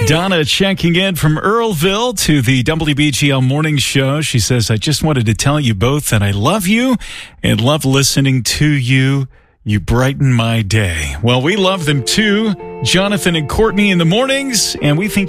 Donna checking in from Earlville to the WBGL Morning Show. She says, I just wanted to tell you both that I love you and love listening to you. You brighten my day. Well, we love them too, Jonathan and Courtney in the mornings, and we think